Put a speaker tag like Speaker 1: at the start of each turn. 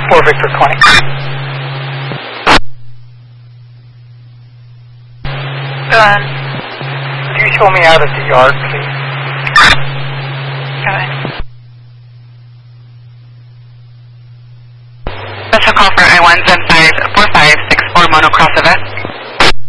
Speaker 1: 4 Victor 20. Could you show me out at the yard, please?
Speaker 2: Go ahead. Special call for I-175-4564 Monocross Event.